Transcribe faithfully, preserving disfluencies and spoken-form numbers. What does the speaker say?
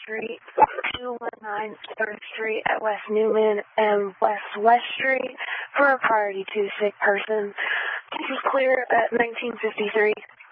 Street, two one nine third Street at West Newman and West West Street for a priority two sick person. This was clear at nineteen fifty-three.